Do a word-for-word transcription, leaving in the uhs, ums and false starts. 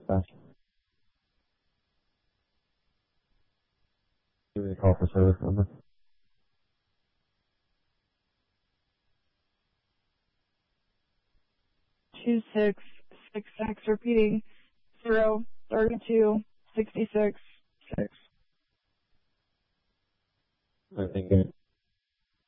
dispatch. Give me a call for service number. Two six six six, repeating, zero thirty-two sixty-six six. I think